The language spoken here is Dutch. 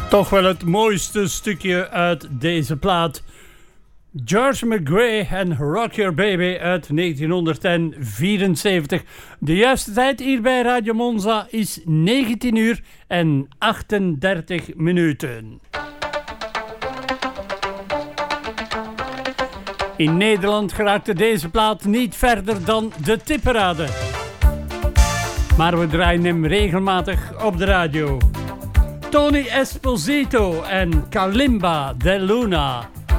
Toch wel het mooiste stukje uit deze plaat. George McGrae en Rock Your Baby uit 1974. De juiste tijd hier bij Radio Monza is 19 uur en 38 minuten. In Nederland geraakte deze plaat niet verder dan de tipparade. Maar we draaien hem regelmatig op de radio. Tony Esposito en Kalimba de Luna.